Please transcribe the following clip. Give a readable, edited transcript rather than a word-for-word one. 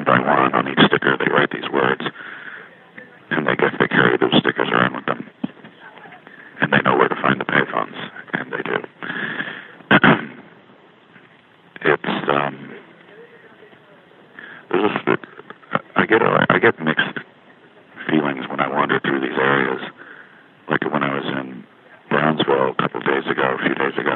by one on each sticker they write these words, and they carry those stickers around with them, and they know where to find the payphones, and they do. I get mixed feelings when I wander through these areas. Like when I was in Brownsville a few days ago,